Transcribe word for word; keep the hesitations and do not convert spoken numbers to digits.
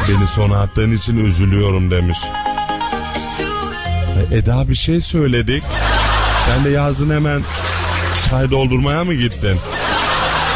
Beni sona attığın için üzülüyorum demiş. Eda bir şey söyledik. Sen de yazdın hemen çay doldurmaya mı gittin?